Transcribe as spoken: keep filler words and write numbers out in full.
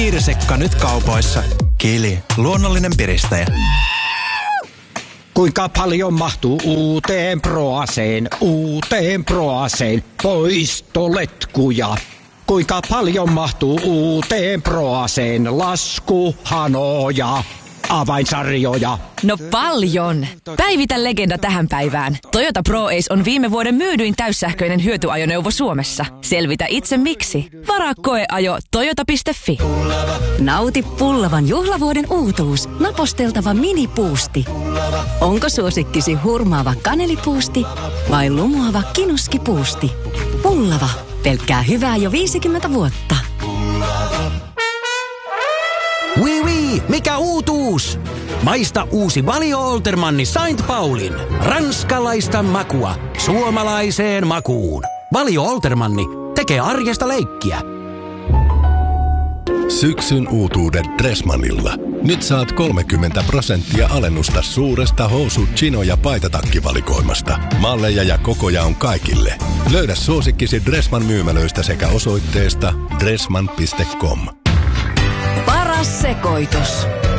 Pirsekka nyt kaupoissa. Kili, luonnollinen piristäjä. Kuinka paljon mahtuu uuteen Proaseen, uuteen Proaseen poistoletkuja? Kuinka paljon mahtuu uuteen Proaseen laskuhanoja, avainsarjoja? No paljon! Päivitä legenda tähän päivään. Toyota ProAce on viime vuoden myydyin täyssähköinen hyötyajoneuvo Suomessa. Selvitä itse miksi. Varaa koeajo toyota piste fi. Nauti pullavan juhlavuoden uutuus. Naposteltava minipuusti. Onko suosikkisi hurmaava kanelipuusti vai lumoava kinuskipuusti? Pullava. Pelkkää hyvää jo viisikymmentä vuotta. Wii wii, mikä uutuus? Maista uusi Valio Oltermanni Saint Paulin. Ranskalaista makua suomalaiseen makuun. Valio Oltermanni tekee arjesta leikkiä. Syksyn uutuudet Dressmannilla. Nyt saat kolmekymmentä prosenttia alennusta suuresta housu-, chino- ja paitatakkivalikoimasta. Malleja ja kokoja on kaikille. Löydä suosikkisi Dressmann myymälöistä sekä osoitteesta dressmann piste com. Paras sekoitus.